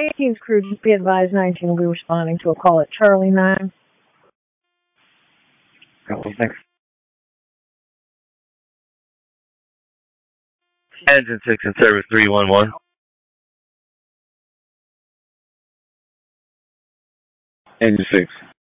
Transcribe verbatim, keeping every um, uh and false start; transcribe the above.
eighteenth crew, just be advised, nineteen will be responding to a call at Charlie nine. Copy, thanks. Engine six in service three one one. Engine six.